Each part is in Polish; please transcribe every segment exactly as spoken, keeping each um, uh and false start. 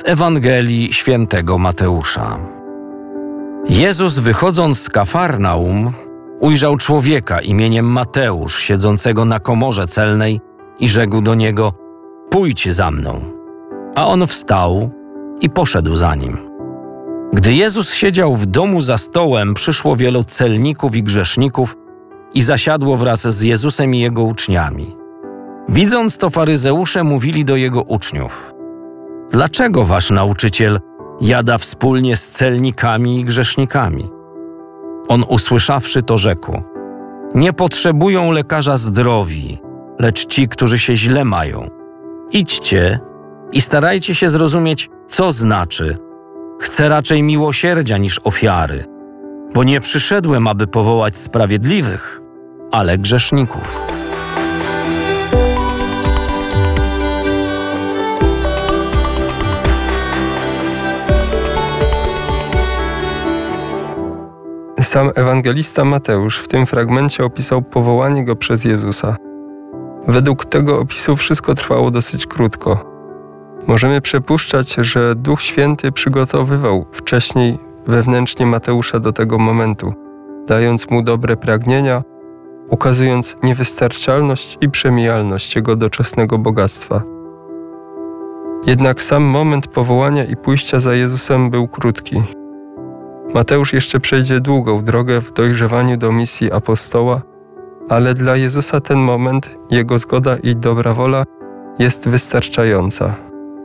Z Ewangelii Świętego Mateusza. Jezus, wychodząc z Kafarnaum, ujrzał człowieka imieniem Mateusz, siedzącego na komorze celnej i rzekł do niego: „Pójdź za mną”. A on wstał i poszedł za nim. Gdy Jezus siedział w domu za stołem, przyszło wielu celników i grzeszników i zasiadło wraz z Jezusem i Jego uczniami. Widząc to, faryzeusze mówili do Jego uczniów: „Dlaczego wasz nauczyciel jada wspólnie z celnikami i grzesznikami?” On, usłyszawszy to, rzekł: „Nie potrzebują lekarza zdrowi, lecz ci, którzy się źle mają. Idźcie i starajcie się zrozumieć, co znaczy: chcę raczej miłosierdzia niż ofiary, bo nie przyszedłem, aby powołać sprawiedliwych, ale grzeszników”. Sam ewangelista Mateusz w tym fragmencie opisał powołanie go przez Jezusa. Według tego opisu wszystko trwało dosyć krótko. Możemy przypuszczać, że Duch Święty przygotowywał wcześniej wewnętrznie Mateusza do tego momentu, dając mu dobre pragnienia, ukazując niewystarczalność i przemijalność jego doczesnego bogactwa. Jednak sam moment powołania i pójścia za Jezusem był krótki. Mateusz jeszcze przejdzie długą drogę w dojrzewaniu do misji apostoła, ale dla Jezusa ten moment, Jego zgoda i dobra wola jest wystarczająca.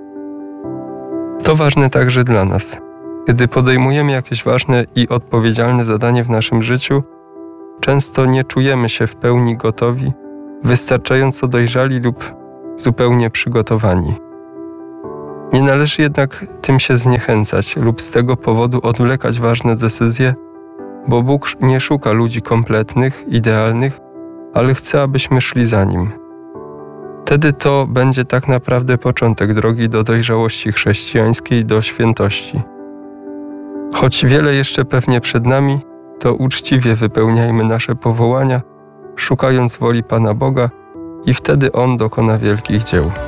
To ważne także dla nas. Gdy podejmujemy jakieś ważne i odpowiedzialne zadanie w naszym życiu, często nie czujemy się w pełni gotowi, wystarczająco dojrzali lub zupełnie przygotowani. Nie należy jednak tym się zniechęcać lub z tego powodu odwlekać ważne decyzje, bo Bóg nie szuka ludzi kompletnych, idealnych, ale chce, abyśmy szli za Nim. Wtedy to będzie tak naprawdę początek drogi do dojrzałości chrześcijańskiej, do świętości. Choć wiele jeszcze pewnie przed nami, to uczciwie wypełniajmy nasze powołania, szukając woli Pana Boga, i wtedy On dokona wielkich dzieł.